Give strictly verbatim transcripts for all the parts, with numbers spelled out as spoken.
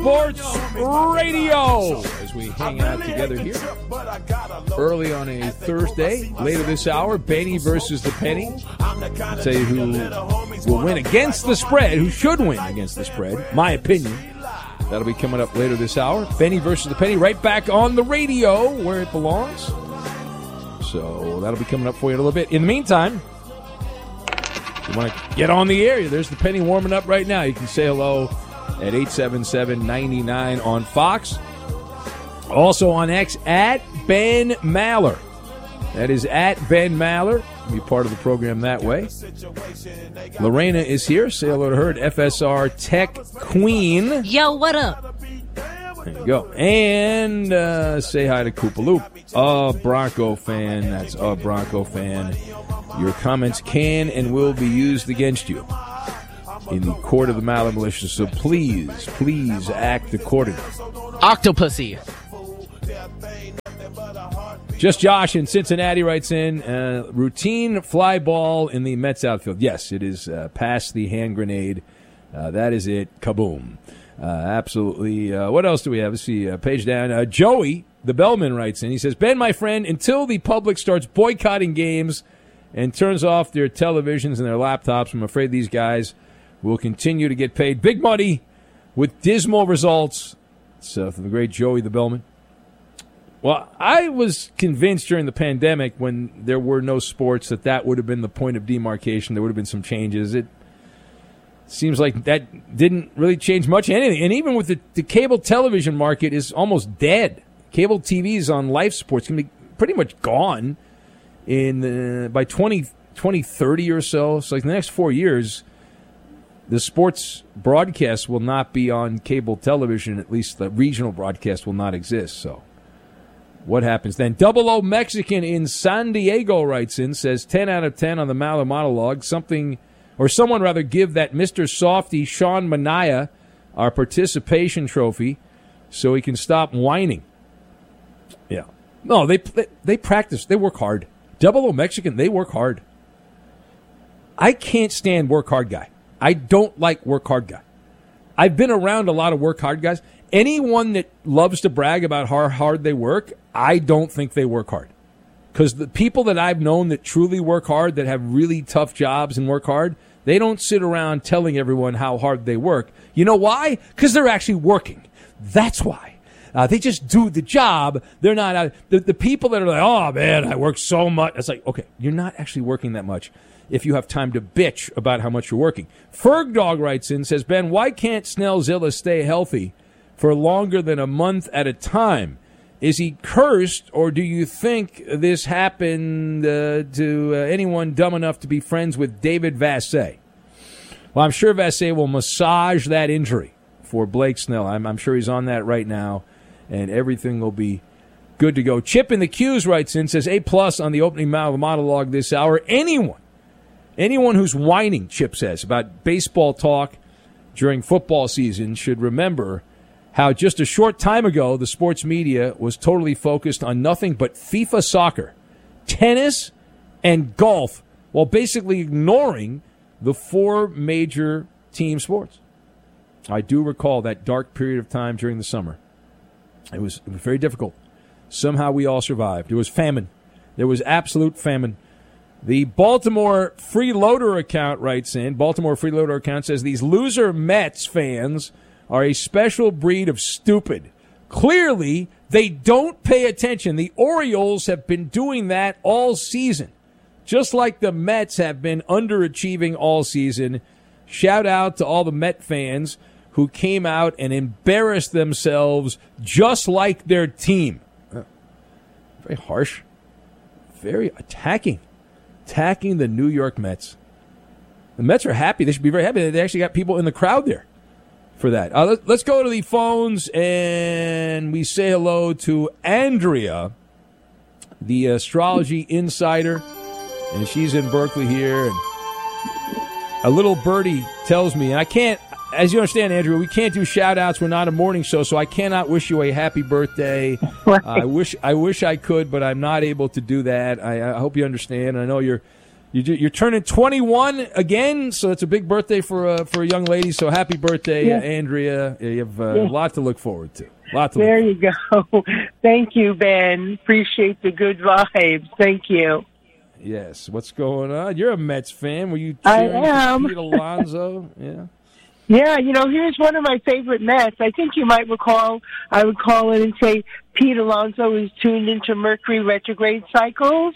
Sports Radio as we hang out together here early on a Thursday. Later this hour, Benny versus the Penny. I'll tell you who will win against the spread, who should win against the spread, my opinion. That'll be coming up later this hour. Benny versus the Penny, right back on the radio where it belongs. So that'll be coming up for you in a little bit. In the meantime, if you want to get on the air, there's the Penny warming up right now. You can say hello at eight seven seven, nine nine on Fox. Also on X, at Ben Maller. That is at Ben Maller. Be part of the program that way. Lorena is here. Say hello to her at F S R Tech Queen. Yo, what up? There you go. And uh, say hi to Koopaloop, a Bronco fan. That's a Bronco fan. Your comments can and will be used against you in the court of the Maller Militia. So please, please act accordingly. Octopussy. Just Josh in Cincinnati writes in, uh, routine fly ball in the Mets outfield. Yes, it is uh, past the hand grenade. Uh, that is it. Kaboom. Uh, absolutely. Uh, what else do we have? Let's see. Uh, page down. Uh, Joey, the bellman, writes in. He says, Ben, my friend, until the public starts boycotting games and turns off their televisions and their laptops, I'm afraid these guys will continue to get paid big money with dismal results. So, from the great Joey, the bellman. Well, I was convinced during the pandemic when there were no sports that that would have been the point of demarcation. There would have been some changes. It seems like that didn't really change much of anything. And even with the, the cable television market is almost dead. Cable T Vs on live sports can be pretty much gone in the, by twenty, twenty thirty or so. So like the next four years, the sports broadcast will not be on cable television. At least the regional broadcast will not exist. So what happens then? Double O Mexican in San Diego writes in, says ten out of ten on the Maller monologue. Something, or someone rather, give that Mister Softy Sean Manaea our participation trophy so he can stop whining. Yeah. No, they they, they practice. They work hard. Double O Mexican, they work hard. I can't stand work hard guy. I don't like work hard guy. I've been around a lot of work hard guys. Anyone that loves to brag about how hard they work, I don't think they work hard. Because the people that I've known that truly work hard, that have really tough jobs and work hard, they don't sit around telling everyone how hard they work. You know why? Because they're actually working. That's why. Uh, they just do the job. They're not uh, the, the people that are like, oh, man, I work so much. It's like, okay, you're not actually working that much if you have time to bitch about how much you're working. Ferg Dog writes in, says, Ben, why can't Snellzilla stay healthy for longer than a month at a time? Is he cursed, or do you think this happened uh, to uh, anyone dumb enough to be friends with David Vassay? Well, I'm sure Vassay will massage that injury for Blake Snell. I'm, I'm sure he's on that right now, and everything will be good to go. Chip in the Q's writes in, says, A-plus on the opening monologue this hour. Anyone, anyone who's whining, Chip says, about baseball talk during football season should remember how just a short time ago the sports media was totally focused on nothing but FIFA soccer, tennis, and golf, while basically ignoring the four major team sports. I do recall that dark period of time during the summer. It was, it was very difficult. Somehow we all survived. There was famine. There was absolute famine. The Baltimore Freeloader account writes in, Baltimore Freeloader account says, these loser Mets fans are a special breed of stupid. Clearly, they don't pay attention. The Orioles have been doing that all season, just like the Mets have been underachieving all season. Shout out to all the Met fans who came out and embarrassed themselves just like their team. Very harsh. Very attacking. Attacking the New York Mets. The Mets are happy. They should be very happy. They actually got people in the crowd there for that. Uh, let, let's go to the phones, and we say hello to Andrea, the astrology insider, and she's in Berkeley here. And a little birdie tells me, and I can't, as you understand, Andrea, we can't do shout-outs. We're not a morning show, so I cannot wish you a happy birthday. Right. Uh, I wish I wish I could, but I'm not able to do that. I, I hope you understand. I know you're You do, you're turning twenty-one again, so it's a big birthday for a, for a young lady. So happy birthday, Yeah. uh, Andrea. You have uh, Yeah. a lot to look forward to. Lot to There look you go. Thank you, Ben. Appreciate the good vibes. Thank you. Yes. What's going on? You're a Mets fan. Were you I cheering am. for Pete Alonso? Yeah. Yeah, you know, here's one of my favorite Mets. I think you might recall I would call in and say Pete Alonso is tuned into Mercury retrograde cycles.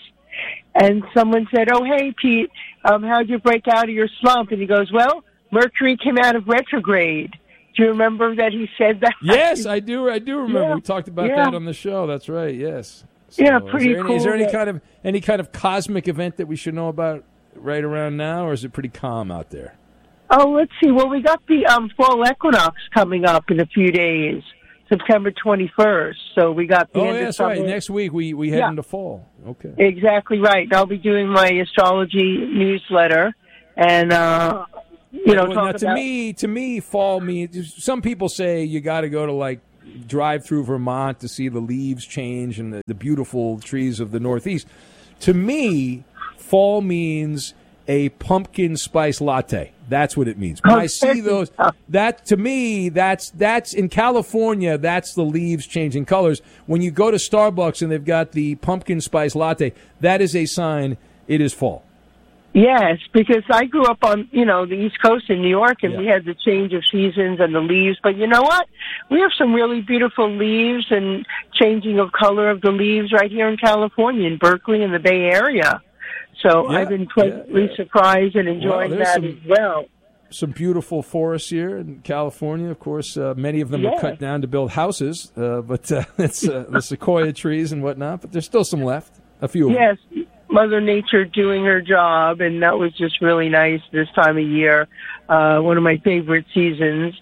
And someone said, oh, hey, Pete, um, how'd you break out of your slump? And he goes, well, Mercury came out of retrograde. Do you remember that he said that? Yes, I do. I do remember. Yeah. We talked about Yeah. that on the show. That's right. Yes. So, Yeah, is pretty there any, Is there cool any that- kind of any kind of cosmic event that we should know about right around now, or is it pretty calm out there? Oh, let's see. Well, we got the um, fall equinox coming up in a few days, September twenty-first. So we got the Oh, end yeah, of that's summer. right. Next week we, we head Yeah. into fall. Okay. Exactly right. I'll be doing my astrology newsletter, and uh, you know, Well, talk now, to about. me, to me, fall means. Some people say you got to go to like drive through Vermont to see the leaves change and the, the beautiful trees of the Northeast. To me, fall means a pumpkin spice latte. That's what it means. When I see those, that to me, that's that's in California. That's the leaves changing colors. When you go to Starbucks and they've got the pumpkin spice latte, that is a sign it is fall. Yes, because I grew up on, you know, the East Coast in New York, and Yeah. we had the change of seasons and the leaves. But you know what? We have some really beautiful leaves and changing of color of the leaves right here in California, in Berkeley, in the Bay Area. So Yeah, I've been pleasantly yeah, yeah. surprised and enjoying there's that some- as well. Some beautiful forests here in California. Of course, uh, many of them Yeah. are cut down to build houses, uh, but uh, it's uh, the sequoia trees and whatnot. But there's still some left. A few of them. Yes, Mother Nature doing her job, and that was just really nice this time of year. Uh, one of my favorite seasons.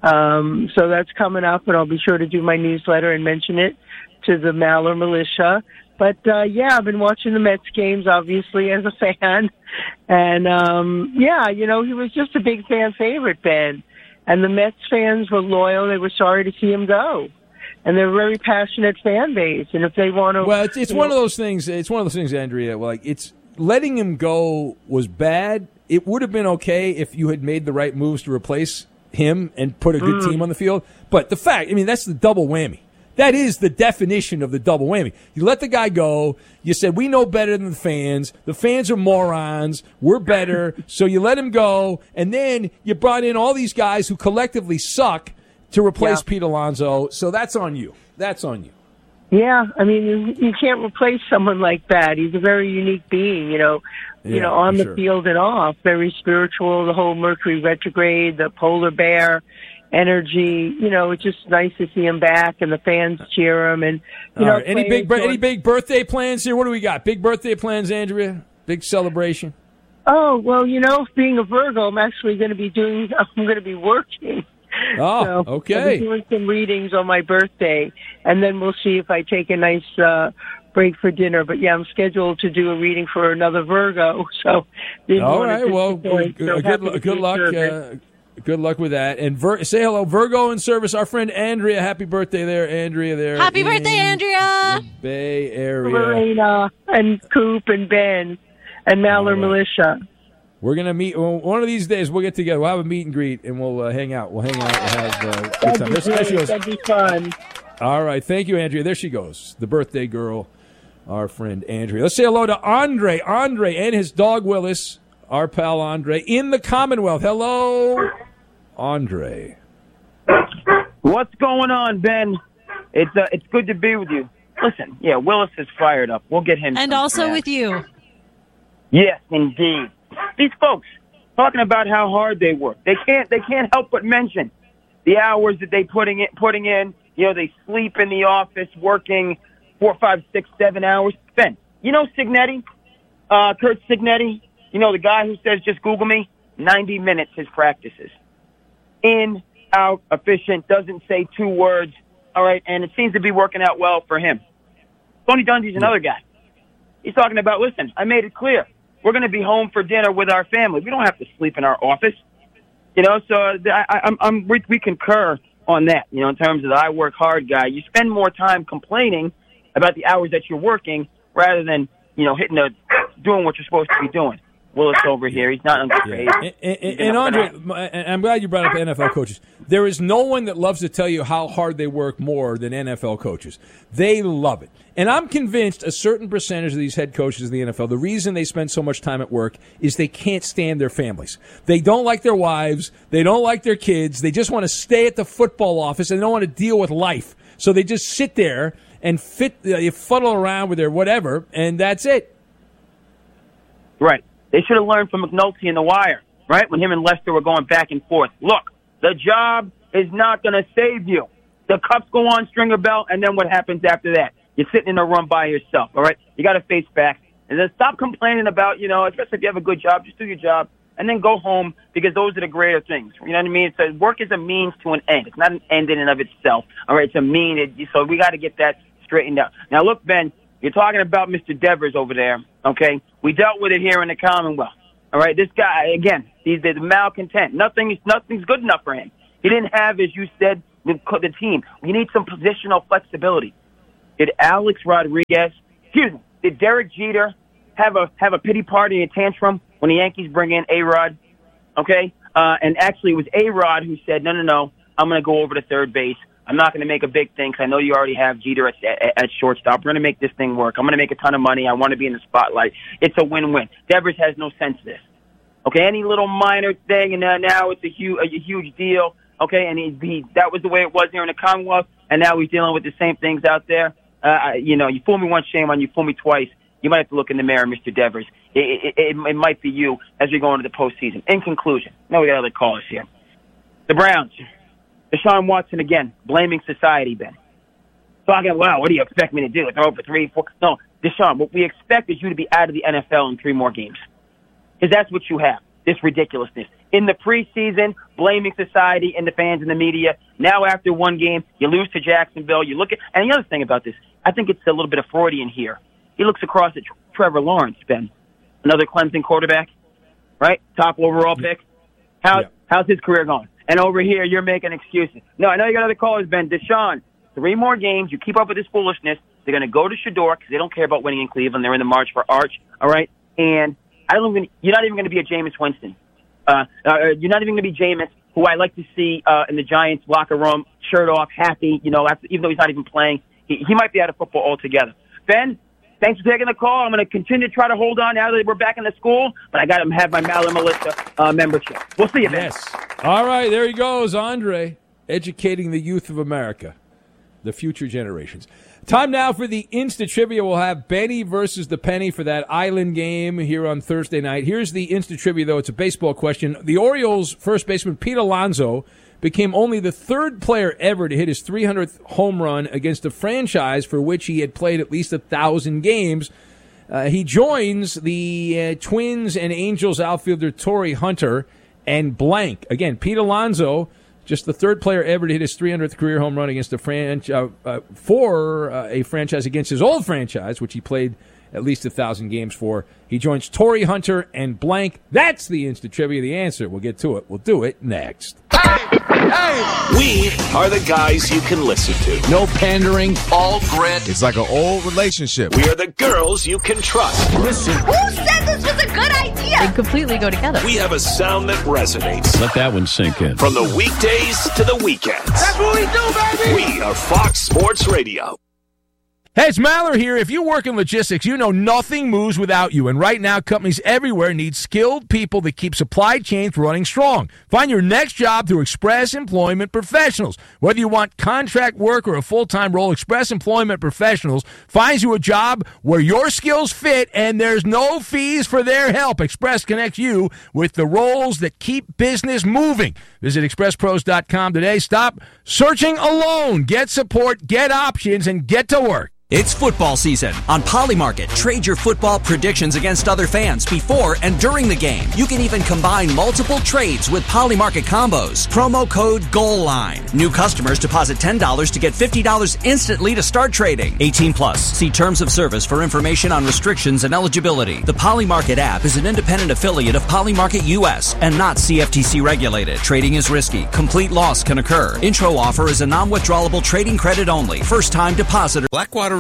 Um, so that's coming up, and I'll be sure to do my newsletter and mention it to the Maller Militia. But, uh, yeah, I've been watching the Mets games, obviously, as a fan. And, um, yeah, you know, he was just a big fan favorite, Ben. And the Mets fans were loyal. They were sorry to see him go. And they're a very passionate fan base. And if they want to... Well, it's, it's one of those things. It's one of those things, Andrea. Like, it's letting him go was bad. It would have been okay if you had made the right moves to replace him and put a good Mm. team on the field. But the fact, I mean, that's the double whammy. That is the definition of the double whammy. You let the guy go. You said, we know better than the fans. The fans are morons. We're better. So you let him go. And then you brought in all these guys who collectively suck to replace Yeah. Pete Alonso. So that's on you. That's on you. Yeah, I mean, you, you can't replace someone like that. He's a very unique being, you know, you Yeah, know, on for the sure. field and off. Very spiritual, the whole Mercury retrograde, the polar bear energy. You know, it's just nice to see him back, and the fans cheer him. And you All know, right. Any players big bir- doing- any big birthday plans here? What do we got? Big birthday plans, Andrea? Big celebration? Oh well, you know, being a Virgo, I'm actually going to be doing. I'm going to be working. Oh, So I'll okay. be doing some readings on my birthday, and then we'll see if I take a nice uh, break for dinner. But yeah, I'm scheduled to do a reading for another Virgo. So didn't All want to right. Well, disappoint. good, So good, happy lu- to good be luck. of service. Uh, good luck with that. And Vir- say hello, Virgo in service. Our friend Andrea. Happy birthday there, Andrea. There. Happy in birthday, Andrea! the Bay Area. Lorena and Coop and Ben and Maller All right. Militia. We're gonna meet well, one of these days. We'll get together. We'll have a meet and greet, and we'll uh, hang out. We'll hang out. We'll have uh, good That'd time. be There, there she great. goes. That'd be fun. All right. Thank you, Andrea. There she goes. The birthday girl, our friend Andrea. Let's say hello to Andre. Andre and his dog Willis, our pal Andre, in the Commonwealth. Hello, Andre. What's going on, Ben? It's uh, it's good to be with you. Listen, yeah, Willis is fired up. We'll get him. And some also snacks. with you. Yes, indeed. These folks talking about how hard they work. They can't they can't help but mention the hours that they putting in putting in. You know, they sleep in the office working four, five, six, seven hours. Ben, you know Signetti, uh, Kurt Signetti. You know the guy who says just Google me. Ninety minutes his practices. In, out, efficient. Doesn't say two words. All right, and it seems to be working out well for him. Tony Dungy's another guy. He's talking about, listen, I made it clear. We're going to be home for dinner with our family. We don't have to sleep in our office. You know, so I, I, I'm, I'm, we, we concur on that, you know, in terms of the I work hard guy. You spend more time complaining about the hours that you're working rather than, you know, hitting the, doing what you're supposed to be doing. Willis over here. He's not underpaid. Yeah. And, and, and Andre, I'm glad you brought up N F L coaches. There is no one that loves to tell you how hard they work more than N F L coaches. They love it. And I'm convinced a certain percentage of these head coaches of the N F L, the reason they spend so much time at work is they can't stand their families. They don't like their wives. They don't like their kids. They just want to stay at the football office and they don't want to deal with life. So they just sit there and fit, uh, fuddle around with their whatever, and that's it. Right. They should have learned from McNulty and The Wire, right, when him and Lester were going back and forth. Look, the job is not going to save you. The cups go on, stringer bell, and then what happens after that? You're sitting in a room by yourself, all right? You got to face facts. And then stop complaining about, you know, especially if you have a good job, just do your job, and then go home because those are the greater things. You know what I mean? It's a, work is a means to an end. It's not an end in and of itself, all right? It's a mean. It, so we got to get that straightened out. Now, look, Ben, you're talking about Mister Devers over there, okay? We dealt with it here in the Commonwealth, all right? This guy, again, he's the malcontent. Nothing, nothing's good enough for him. He didn't have, as you said, the, the team. You need some positional flexibility. Did Alex Rodriguez, excuse me, did Derek Jeter have a have a pity party and tantrum when the Yankees bring in A-Rod? Okay? Uh, and actually it was A-Rod who said, no, no, no, I'm going to go over to third base. I'm not going to make a big thing because I know you already have Jeter at, at, at shortstop. We're going to make this thing work. I'm going to make a ton of money. I want to be in the spotlight. It's a win-win. Devers has no sense of this. Okay, any little minor thing, and uh, now it's a huge, a huge deal. Okay, and he, he, that was the way it was here in the Commonwealth, and now he's dealing with the same things out there. Uh, you know, you fool me once, shame on you. Fool me twice. You might have to look in the mirror, Mister Devers. It, it, it, it might be you as we go into the postseason. In conclusion, now we got other callers here. The Browns, Deshaun Watson again, blaming society, Ben. Talking, well, what do you expect me to do? Throw for three, four? No, Deshaun, what we expect is you to be out of the N F L in three more games. Because that's what you have, this ridiculousness. In the preseason, blaming society and the fans and the media. Now after one game, you lose to Jacksonville. You look at, and the other thing about this, I think it's a little bit of Freudian here. He looks across at Trevor Lawrence, Ben, another Clemson quarterback, right? Top overall pick. How, yeah. How's his career going? And over here, you're making excuses. No, I know you got other callers, Ben. Deshaun, three more games. You keep up with this foolishness. They're going to go to Shador because they don't care about winning in Cleveland. They're in the march for Arch, all right? And I don't even, you're not even going to be a Jameis Winston. Uh, uh, you're not even going to be Jameis, who I like to see uh, in the Giants locker room, shirt off, happy, you know, after, even though he's not even playing. He, he might be out of football altogether. Ben, thanks for taking the call. I'm going to continue to try to hold on now that we're back in the school, but I got to have my Maryland Melissa uh, membership. We'll see you, Ben. Yes. All right, there he goes, Andre, educating the youth of America, the future generations. Time now for the Insta Trivia. We'll have Benny versus the Penny for that Island game here on Thursday night. Here's the Insta Trivia, though. It's a baseball question. The Orioles' first baseman, Pete Alonso, became only the third player ever to hit his three hundredth home run against a franchise for which he had played at least one thousand games. Uh, he joins the uh, Twins and Angels outfielder Torrey Hunter and blank. Again, Pete Alonso, just the third player ever to hit his three hundredth career home run against a franchise uh, uh, for uh, a franchise against his old franchise, which he played at least a thousand games for. He joins Torrey Hunter and blank. That's the Instant Trivia. The answer. We'll get to it. We'll do it next. Hey, hey. We are the guys you can listen to. No pandering, all grit. It's like an old relationship. We are the girls you can trust. Listen. Who said this was a good idea? They completely go together. We have a sound that resonates. Let that one sink in. From the weekdays to the weekends. That's what we do, baby. We are Fox Sports Radio. Hey, it's Maller here. If you work in logistics, you know nothing moves without you. And right now, companies everywhere need skilled people that keep supply chains running strong. Find your next job through Express Employment Professionals. Whether you want contract work or a full-time role, Express Employment Professionals finds you a job where your skills fit and there's no fees for their help. Express connects you with the roles that keep business moving. Visit express pros dot com today. Stop searching alone. Get support, get options, and get to work. It's football season. On Polymarket, trade your football predictions against other fans before and during the game. You can even combine multiple trades with Polymarket combos. Promo code GOALLINE. New customers deposit ten dollars to get fifty dollars instantly to start trading. eighteen plus. See terms of service for information on restrictions and eligibility. The Polymarket app is an independent affiliate of Polymarket U S and not C F T C regulated. Trading is risky. Complete loss can occur. Intro offer is a non-withdrawable trading credit only. First time depositor. Blackwater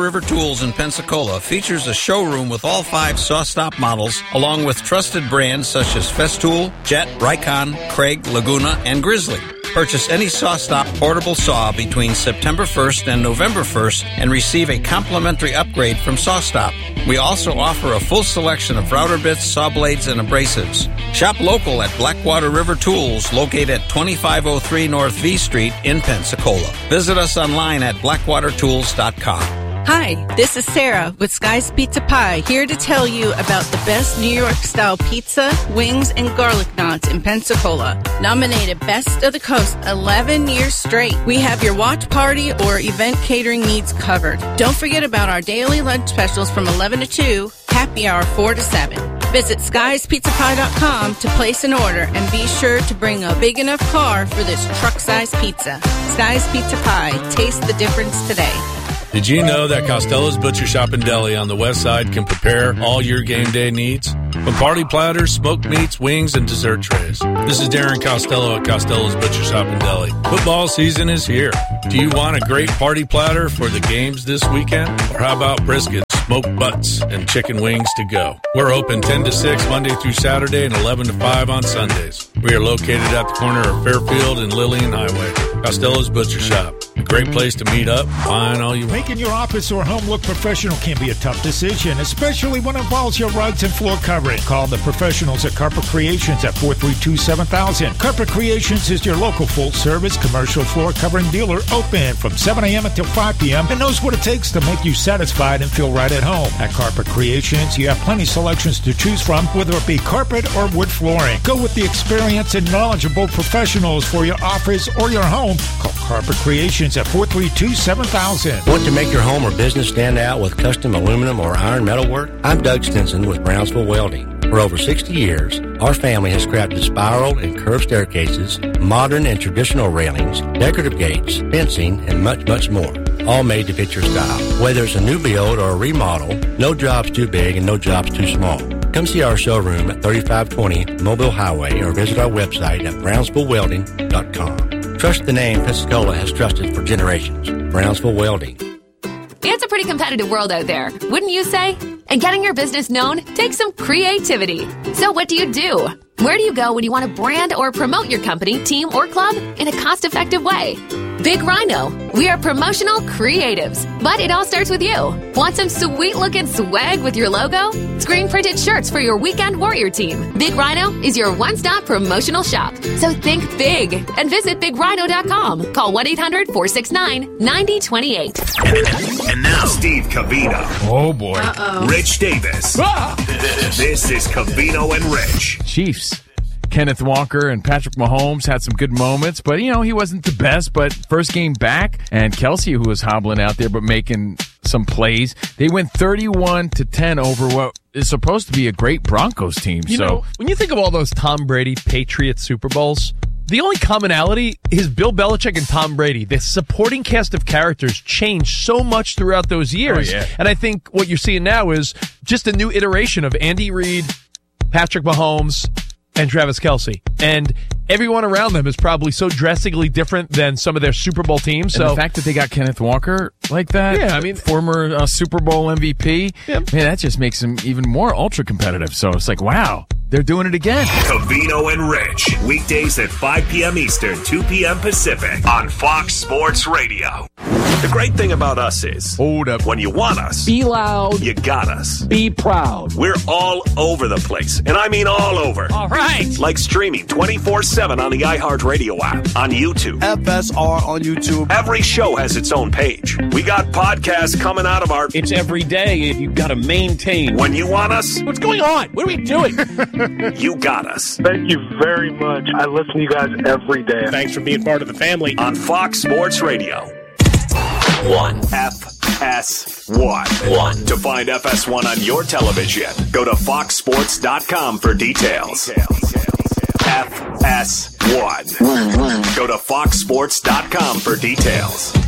River Tools in Pensacola features a showroom with all five SawStop models, along with trusted brands such as Festool, Jet, Rycon, Craig, Laguna, and Grizzly. Purchase any SawStop portable saw between September first and November first and receive a complimentary upgrade from SawStop. We also offer a full selection of router bits, saw blades, and abrasives. Shop local at Blackwater River Tools, located at twenty-five oh three North V Street in Pensacola. Visit us online at blackwater tools dot com. Hi, this is Sarah with Sky's Pizza Pie, here to tell you about the best New York-style pizza, wings, and garlic knots in Pensacola. Nominated Best of the Coast eleven years straight. We have your watch party or event catering needs covered. Don't forget about our daily lunch specials from eleven to two, happy hour four to seven. Visit skies pizza pie dot com to place an order and be sure to bring a big enough car for this truck-sized pizza. Sky's Pizza Pie. Taste the difference today. Did you know that Costello's Butcher Shop and Deli on the west side can prepare all your game day needs? From party platters, smoked meats, wings, and dessert trays. This is Darren Costello at Costello's Butcher Shop and Deli. Football season is here. Do you want a great party platter for the games this weekend? Or how about briskets, smoked butts, and chicken wings to go? We're open ten to six Monday through Saturday and eleven to five on Sundays. We are located at the corner of Fairfield and Lillian Highway. Costello's Butcher Shop. A great place to meet up, find all you want. Making your office or home look professional can be a tough decision, especially when it involves your rugs and floor covering. Call the professionals at Carpet Creations at four three two, seven thousand. Carpet Creations is your local full-service commercial floor covering dealer, open from seven a.m. until five p.m. and knows what it takes to make you satisfied and feel right at home. At Carpet Creations, you have plenty of selections to choose from, whether it be carpet or wood flooring. Go with the experienced and knowledgeable professionals for your office or your home. Call Carpet Creations at four three two, seven thousand. Want to make your home or business stand out with custom aluminum or iron metal work? I'm Doug Stinson with Brownsville Welding. For over sixty years, our family has crafted spiral and curved staircases, modern and traditional railings, decorative gates, fencing, and much, much more. All made to fit your style. Whether it's a new build or a remodel, no job's too big and no job's too small. Come see our showroom at thirty-five twenty Mobile Highway or visit our website at brownsville welding dot com. Trust the name Pensacola has trusted for generations. Brownsville Welding. It's a pretty competitive world out there, wouldn't you say? And getting your business known takes some creativity. So what do you do? Where do you go when you want to brand or promote your company, team, or club in a cost-effective way? Big Rhino. We are promotional creatives, but it all starts with you. Want some sweet-looking swag with your logo? Screen-printed shirts for your weekend warrior team. Big Rhino is your one-stop promotional shop. So think big and visit big rhino dot com. Call one eight hundred, four six nine, nine zero two eight. And now, Steve Covino. Oh, boy. Uh-oh. Rich Davis. Ah! This is Covino and Rich. Chiefs. Kenneth Walker and Patrick Mahomes had some good moments, but, you know, he wasn't the best. But first game back, and Kelsey, who was hobbling out there but making some plays, they went thirty-one to ten over what is supposed to be a great Broncos team. You so know, when you think of all those Tom Brady Patriots Super Bowls, the only commonality is Bill Belichick and Tom Brady. The supporting cast of characters changed so much throughout those years. Oh, yeah. And I think what you're seeing now is just a new iteration of Andy Reid, Patrick Mahomes, and Travis Kelce. And everyone around them is probably so drastically different than some of their Super Bowl teams. So and the fact that they got Kenneth Walker like that, yeah, I mean, former uh, Super Bowl M V P, yep. man, that just makes them even more ultra competitive. So it's like, wow, they're doing it again. Covino and Rich, weekdays at five p.m. Eastern, two p.m. Pacific on Fox Sports Radio. The great thing about us is, hold up, when you want us, be loud, you got us. Be proud. We're all over the place, and I mean all over. All right. Like streaming twenty-four seven on the iHeartRadio app, on YouTube. F S R on YouTube. Every show has its own page. We got podcasts coming out of our... It's every day, and you've got to maintain. When you want us... What's going on? What are we doing? You got us. Thank you very much. I listen to you guys every day. Thanks for being part of the family. On Fox Sports Radio. One. F S one. One. To find F S one on your television, go to fox sports dot com for details. F S one. One, one. Go to fox sports dot com for details.